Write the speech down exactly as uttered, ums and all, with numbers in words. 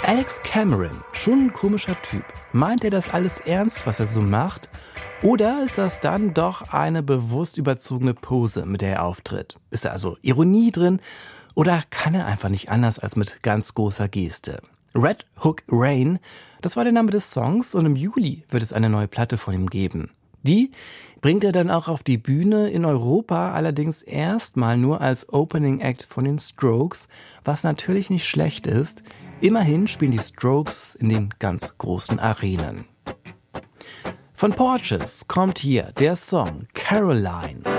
Alex Cameron, schon ein komischer Typ. Meint er das alles ernst, was er so macht? Oder ist das dann doch eine bewusst überzogene Pose, mit der er auftritt? Ist da also Ironie drin? Oder kann er einfach nicht anders als mit ganz großer Geste? Red Hook Rain, das war der Name des Songs und im Juli wird es eine neue Platte von ihm geben. Die bringt er dann auch auf die Bühne, in Europa allerdings erstmal nur als Opening Act von den Strokes, was natürlich nicht schlecht ist. Immerhin spielen die Strokes in den ganz großen Arenen. Von Porches kommt hier der Song Caroline.